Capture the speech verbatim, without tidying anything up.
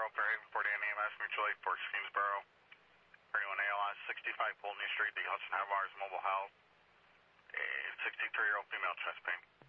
Fairhaven, Fort Anne E M S, mutual aid for Greensboro. thirty-one A L S, sixty-five Poultney Street, the Hudson Havars Mobile Health. A sixty-three-year-old female chest pain.